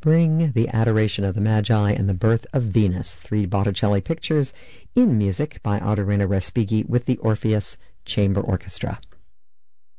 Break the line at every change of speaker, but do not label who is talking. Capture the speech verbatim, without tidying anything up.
Spring, The Adoration of the Magi, and The Birth of Venus, three Botticelli pictures in music by Autorino Respighi with the Orpheus Chamber Orchestra.